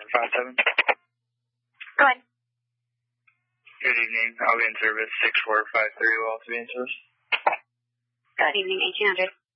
57. Go ahead. Good evening. I'll be in service 6453. Will also be in service. Good evening, 1800.